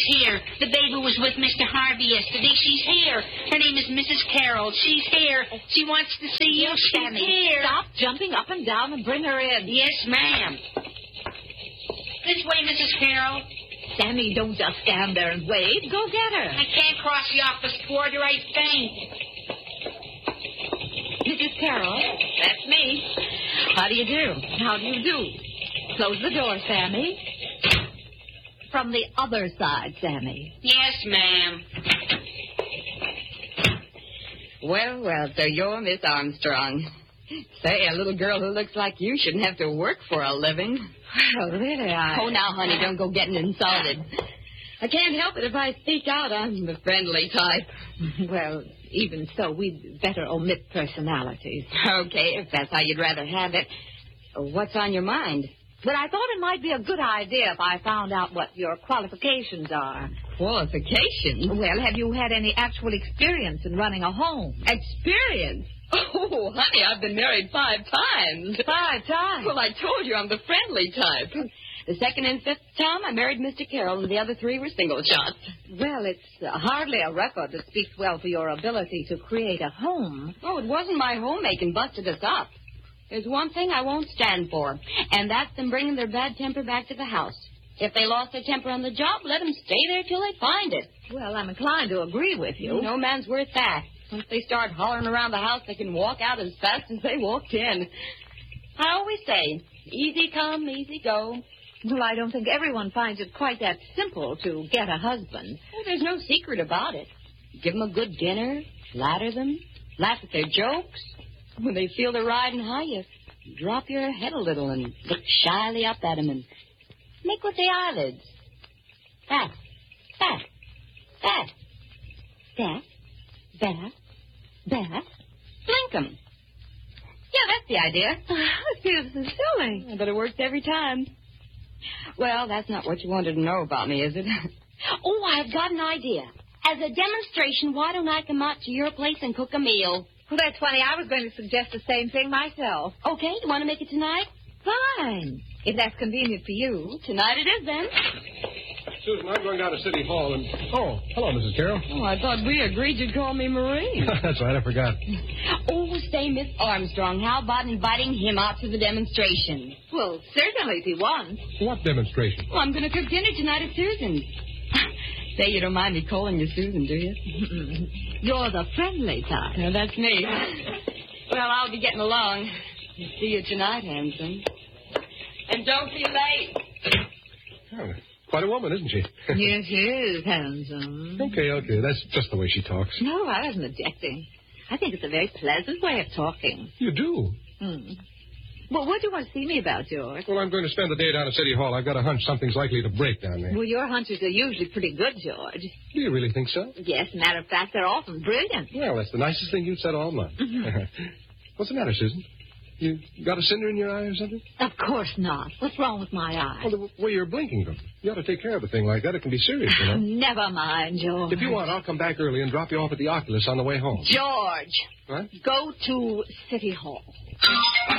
here. The baby was with Mr. Harvey yesterday. She's here. Her name is Mrs. Carroll. She's here. She wants to see you. She's here. Stop jumping up and down and bring her in. Yes, ma'am. This way, Mrs. Carroll. Sammy, don't just stand there and wait. Go get her. I can't cross the office toward her. I faint. Mrs. Carroll. That's me. How do you do? How do you do? Close the door, Sammy. From the other side, Sammy. Yes, ma'am. Well, so you're Miss Armstrong. Say, a little girl who looks like you shouldn't have to work for a living. Well, really, Oh, now, honey, don't go getting insulted. I can't help it if I speak out. I'm the friendly type. Well, even so, we'd better omit personalities. Okay, if that's how you'd rather have it. What's on your mind? But I thought it might be a good idea if I found out what your qualifications are. Qualifications? Well, have you had any actual experience in running a home? Experience? Oh, honey, I've been married 5 times. 5 times? Well, I told you I'm the friendly type. The second and fifth time, I married Mr. Carroll, and the other 3 were single shots. Well, it's hardly a record that speaks well for your ability to create a home. Oh, it wasn't my homemaking busted us up. There's one thing I won't stand for, and that's them bringing their bad temper back to the house. If they lost their temper on the job, let them stay there till they find it. Well, I'm inclined to agree with you. No man's worth that. Once they start hollering around the house, they can walk out as fast as they walked in. I always say, easy come, easy go. Well, I don't think everyone finds it quite that simple to get a husband. Well, there's no secret about it. Give them a good dinner, flatter them, laugh at their jokes. When they feel they're riding high, you drop your head a little and look shyly up at them and make with the eyelids. That. Blink 'em. Yeah, that's the idea. It feels so silly. But it works every time. Well, that's not what you wanted to know about me, is it? Oh, I've got an idea. As a demonstration, why don't I come out to your place and cook a meal? Well, that's funny. I was going to suggest the same thing myself. Okay, you want to make it tonight? Fine. If that's convenient for you. Tonight it is, then. Susan, I'm going down to City Hall and... Oh, hello, Mrs. Carroll. Oh, I thought we agreed you'd call me Marie. That's right, I forgot. Oh, say, Miss Armstrong, how about inviting him out to the demonstration? Well, certainly if he wants. What demonstration? Well, I'm going to cook dinner tonight at Susan's. Say, you don't mind me calling you Susan, do you? You're the friendly type. No, that's me. Well, I'll be getting along. See you tonight, handsome. And don't be late. Oh, quite a woman, isn't she? Yes, she is handsome. Okay. That's just the way she talks. No, I wasn't objecting. I think it's a very pleasant way of talking. You do? Well, what do you want to see me about, George? Well, I'm going to spend the day down at City Hall. I've got a hunch something's likely to break down there. Well, your hunches are usually pretty good, George. Do you really think so? Yes, matter of fact, they're often brilliant. Well, that's the nicest thing you've said all month. What's the matter, Susan? You got a cinder in your eye or something? Of course not. What's wrong with my eye? Well, the way you're blinking them. You ought to take care of a thing like that. It can be serious, you know. Never mind, George. If you want, I'll come back early and drop you off at the Oculus on the way home. George. What? Go to City Hall.